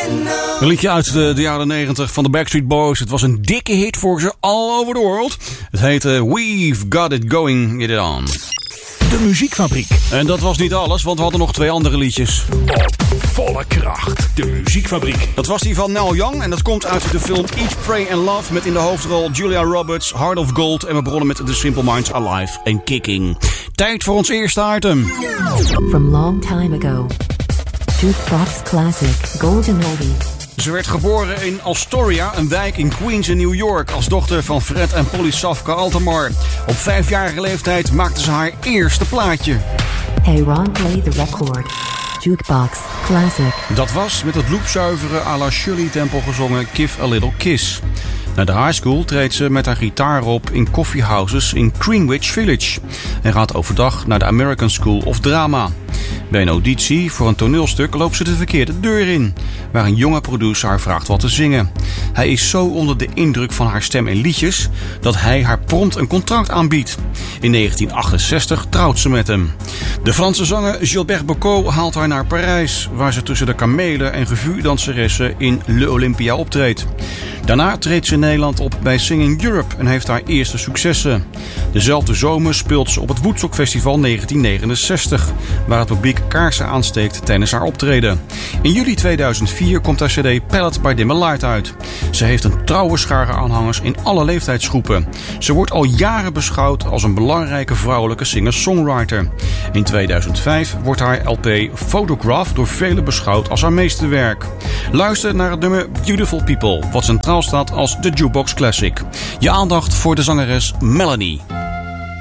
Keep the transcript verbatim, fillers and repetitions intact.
Een liedje uit de, de jaren negentig van de Backstreet Boys. Het was een dikke hit voor ze all over the world. Het heette We've Got It Going It On. De Muziekfabriek. En dat was niet alles, want we hadden nog twee andere liedjes. Op volle kracht. De Muziekfabriek. Dat was die van Neil Young en dat komt uit de film Eat, Pray and Love... met in de hoofdrol Julia Roberts, Heart of Gold... en we begonnen met The Simple Minds, Alive and Kicking. Tijd voor ons eerste item. From long time ago. Jukebox Classic Golden Oldie. Ze werd geboren in Astoria, een wijk in Queens in New York... als dochter van Fred en Polly Safka Altamar. Op vijfjarige leeftijd maakte ze haar eerste plaatje. Hey Ron, play the record. Jukebox Classic. Dat was met het loopzuivere à la Shirley Temple gezongen Give a Little Kiss. Na de high school treedt ze met haar gitaar op in coffeehouses in Greenwich Village... en gaat overdag naar de American School of Drama. Bij een auditie voor een toneelstuk loopt ze de verkeerde deur in... waar een jonge producer haar vraagt wat te zingen. Hij is zo onder de indruk van haar stem en liedjes... dat hij haar prompt een contract aanbiedt. In negentien achtenzestig trouwt ze met hem. De Franse zanger Gilbert Bécaud haalt haar naar Parijs... waar ze tussen de kamelen en revue-danseressen in Le Olympia optreedt. Daarna treedt ze in Nederland op bij Singing Europe en heeft haar eerste successen. Dezelfde zomer speelt ze op het Woodstock Festival negentien negenenzestig... waar het publiek kaarsen aansteekt tijdens haar optreden. In juli tweeduizend vier komt haar cd Palette by Dim Light uit. Ze heeft een trouwe schare aanhangers in alle leeftijdsgroepen. Ze wordt al jaren beschouwd als een belangrijke vrouwelijke singer-songwriter. In tweeduizend vijf wordt haar L P Photograph door velen beschouwd als haar meesterwerk. Luister naar het nummer Beautiful People, wat centraal staat als de Jukebox Classic. Je aandacht voor de zangeres Melanie.